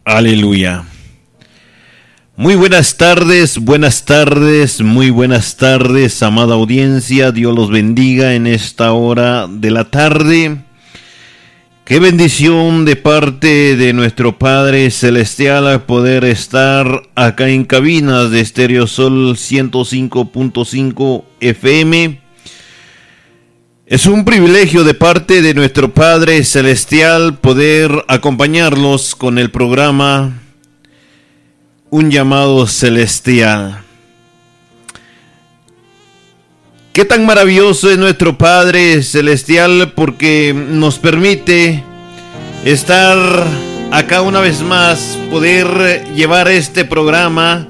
Aleluya. Muy buenas tardes, muy buenas tardes, amada audiencia. Dios los bendiga en esta hora de la tarde. Qué bendición de parte de nuestro Padre Celestial poder estar acá en cabinas de Estéreo Sol 105.5 FM. Es un privilegio de parte de nuestro Padre Celestial poder acompañarlos con el programa Un Llamado Celestial. Qué tan maravilloso es nuestro Padre Celestial, porque nos permite estar acá una vez más, poder llevar este programa